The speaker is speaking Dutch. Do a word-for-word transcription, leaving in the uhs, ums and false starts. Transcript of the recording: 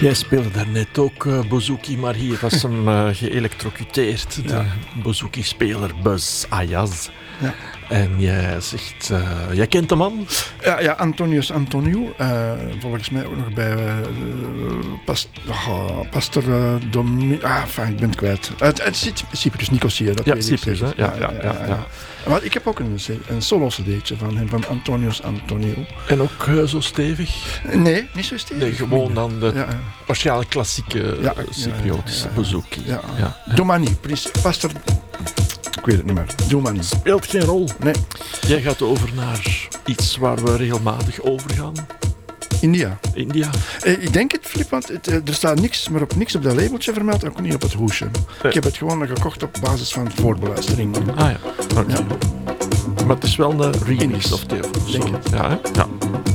Jij speelde daarnet ook uh, bouzouki, maar hier was hem uh, geëlectrocuteerd. De ja. bouzouki-speler Buzz Ayaz. Ja. En jij zegt, uh, jij kent de man? Ja, ja Antonius Antoniou. Uh, volgens mij ook nog bij uh, past, oh, Pastor uh, Domi... Ah, enfin, ik ben het kwijt. Uh, het het zit Cyprus, Nicosia, dat ja, weet Cyprus, ik hè? Ja, ja, ja, ja, ja. ja. Maar ik heb ook een, een solo-cd'tje van hem, van Antonius Antoniou. En ook uh, zo stevig? Nee, niet zo stevig. Nee, gewoon dan de ja, ja. waarschijnlijk klassieke ja, Cypriotische ja, ja, ja, bouzouki. Ja, ja. ja. Domani, Pastor... Ik weet het niet meer. Doe maar niet. Speelt geen rol. Nee. Jij gaat over naar iets waar we regelmatig over gaan. India. India. Eh, ik denk het, Filip, want het, er staat niks, maar op niks op dat labeltje vermeld, ook niet op het hoesje. Nee. Ik heb het gewoon gekocht op basis van voorbeluistering. Ah ja, oké. Okay. Ja. Maar het is wel een remix of Theo. Denk het. Ja, hè? Ja.